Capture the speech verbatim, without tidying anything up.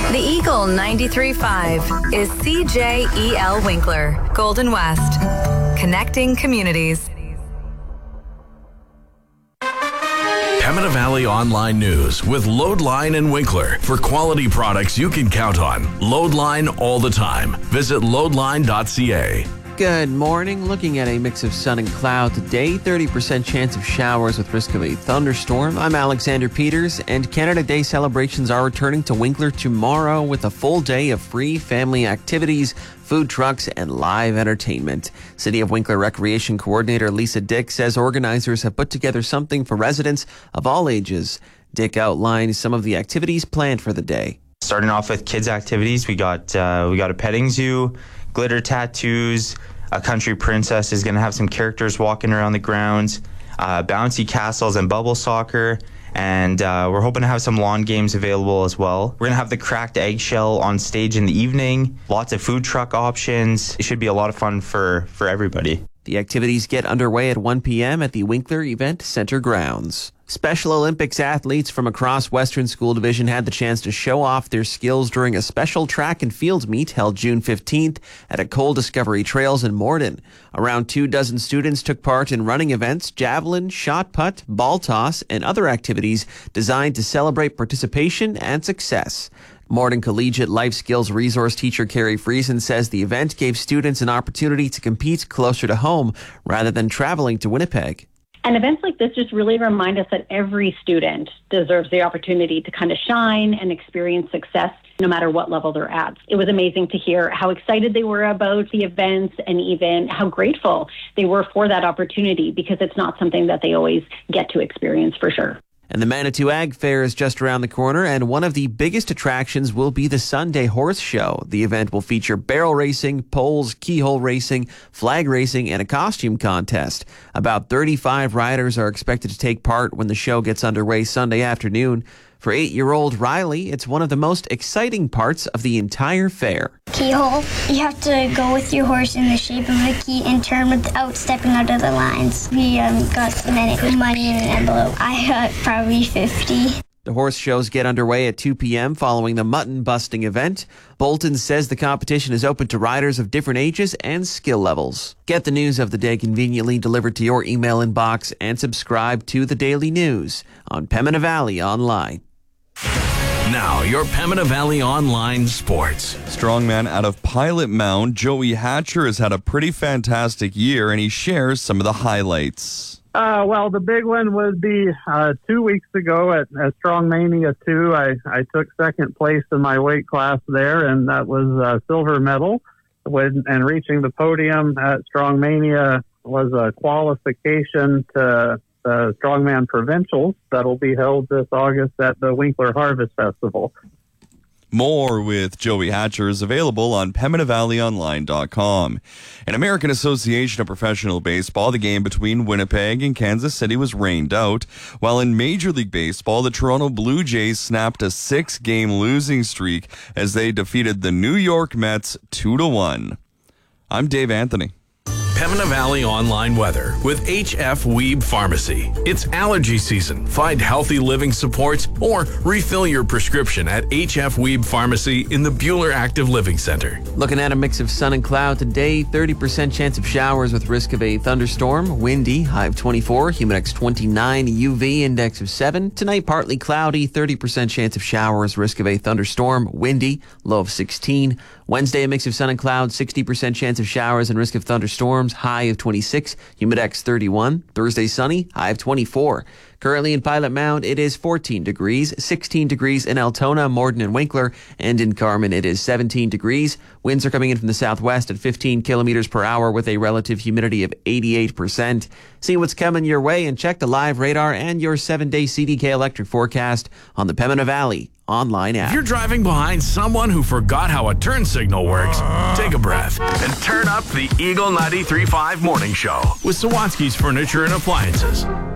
The Eagle ninety-three point five is C J E L Winkler, Golden West. Connecting communities. Pembina Valley Online News with Loadline and Winkler. For quality products you can count on. Loadline all the time. Visit loadline dot c a. Good morning. Looking at a mix of sun and cloud today. thirty percent chance of showers with risk of a thunderstorm. I'm Alexander Peters, and Canada Day celebrations are returning to Winkler tomorrow with a full day of free family activities, food trucks, and live entertainment. City of Winkler Recreation Coordinator Lisa Dick says organizers have put together something for residents of all ages. Dick outlines some of the activities planned for the day. Starting off with kids' activities, we got uh, we got a petting zoo, glitter tattoos, a country princess is going to have some characters walking around the grounds, uh, bouncy castles and bubble soccer, and uh, we're hoping to have some lawn games available as well. We're going to have the cracked eggshell on stage in the evening, lots of food truck options. It should be a lot of fun for, for everybody. The activities get underway at one p.m. at the Winkler Event Center grounds. Special Olympics athletes from across Western School Division had the chance to show off their skills during a special track and field meet held June fifteenth at a Coal Discovery Trails in Morden. Around two dozen students took part in running events, javelin, shot put, ball toss, and other activities designed to celebrate participation and success. Morden Collegiate Life Skills Resource Teacher Carrie Friesen says the event gave students an opportunity to compete closer to home rather than traveling to Winnipeg. And events like this just really remind us that every student deserves the opportunity to kind of shine and experience success no matter what level they're at. It was amazing to hear how excited they were about the events and even how grateful they were for that opportunity, because it's not something that they always get to experience for sure. And the Manitou Ag Fair is just around the corner, and one of the biggest attractions will be the Sunday Horse Show. The event will feature barrel racing, poles, keyhole racing, flag racing, and a costume contest. About thirty-five riders are expected to take part when the show gets underway Sunday afternoon. For eight-year-old Riley, it's one of the most exciting parts of the entire fair. Keyhole. You have to go with your horse in the shape of a key and turn without stepping out of the lines. We um, got some money in an envelope. I got probably fifty. The horse shows get underway at two p.m. following the mutton busting event. Bolton says the competition is open to riders of different ages and skill levels. Get the news of the day conveniently delivered to your email inbox and subscribe to the Daily News on Pembina Valley Online. Now, your Pembina Valley Online Sports. Strongman out of Pilot Mound, Joey Hatcher, has had a pretty fantastic year, and he shares some of the highlights. Uh, well, the big one would be uh, two weeks ago at, at Strongmania two. I, I took second place in my weight class there, and that was a silver medal. When, and reaching the podium at Strongmania was a qualification to the Strongman Provincials that'll be held this August at the Winkler Harvest Festival. More with Joey Hatcher is available on Pembina Valley Online dot com. In American Association of Professional Baseball, the game between Winnipeg and Kansas City was rained out, while in Major League Baseball, the Toronto Blue Jays snapped a six-game losing streak as they defeated the New York Mets two to one. I'm Dave Anthony. Pembina Valley Online weather with H F Weeb Pharmacy. It's allergy season. Find healthy living supports or refill your prescription at H F Weeb Pharmacy in the Bueller Active Living Center. Looking at a mix of sun and cloud today, thirty percent chance of showers with risk of a thunderstorm. Windy, high of twenty-four, humidex twenty-nine, U V index of seven. Tonight, partly cloudy, thirty percent chance of showers, risk of a thunderstorm. Windy, low of sixteen. Wednesday, a mix of sun and cloud, sixty percent chance of showers and risk of thunderstorms, high of twenty-six, humidex thirty-one. Thursday, sunny, high of twenty-four. Currently in Pilot Mound, it is fourteen degrees, sixteen degrees in Altona, Morden, and Winkler, and in Carman, it is seventeen degrees. Winds are coming in from the southwest at fifteen kilometers per hour with a relative humidity of eighty-eight percent. See what's coming your way and check the live radar and your seven-day C D K electric forecast on the Pembina Valley Online app. If you're driving behind someone who forgot how a turn signal works, take a breath and turn up the Eagle ninety-three point five Morning Show with Sawatsky's Furniture and Appliances.